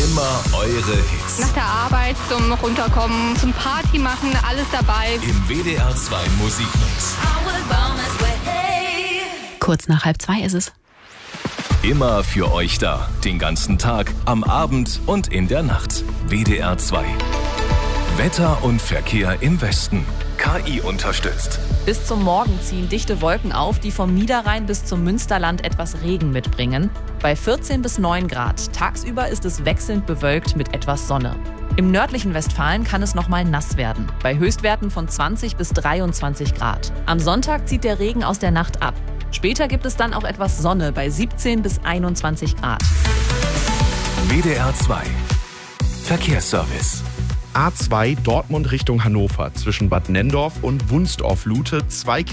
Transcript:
Immer eure Hits. Nach der Arbeit zum Runterkommen, zum Party machen, alles dabei. Im WDR 2 Musikmix. Kurz nach 1:30 ist es. Immer für euch da. Den ganzen Tag, am Abend und in der Nacht. WDR 2. Wetter und Verkehr im Westen. KI unterstützt. Bis zum Morgen ziehen dichte Wolken auf, die vom Niederrhein bis zum Münsterland etwas Regen mitbringen. Bei 14 bis 9 Grad. Tagsüber ist es wechselnd bewölkt mit etwas Sonne. Im nördlichen Westfalen kann es nochmal nass werden. Bei Höchstwerten von 20 bis 23 Grad. Am Sonntag zieht der Regen aus der Nacht ab. Später gibt es dann auch etwas Sonne bei 17 bis 21 Grad. WDR 2. Verkehrsservice. A2 Dortmund Richtung Hannover zwischen Bad Nenndorf und Wunstorf-Lute 2